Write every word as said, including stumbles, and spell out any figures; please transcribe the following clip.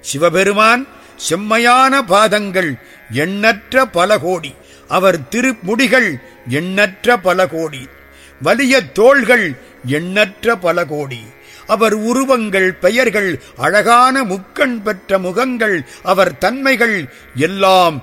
சிவபெருமான் செம்மையான பாதங்கள் எண்ணற்ற பல கோடி, அவர் திருமுடிகள் எண்ணற்ற பல கோடி, வலிய தோள்கள் எண்ணற்ற பல கோடி, அவர் உருவங்கள் பெயர்கள் அழகான முக்கண் பெற்ற முகங்கள், அவர் தன்மைகள் எல்லாம்